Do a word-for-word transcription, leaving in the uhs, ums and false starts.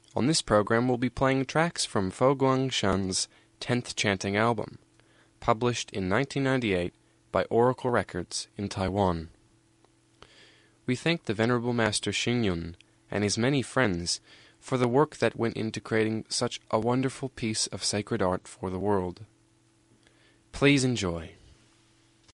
On this program, we'll be playing tracks from Fo Guangshan's tenth Chanting album, published in nineteen ninety-eight by Oracle Records in Taiwan. We thank the Venerable Master Xing and his many friends for the work that went into creating such a wonderful piece of sacred art for the world. Please enjoy.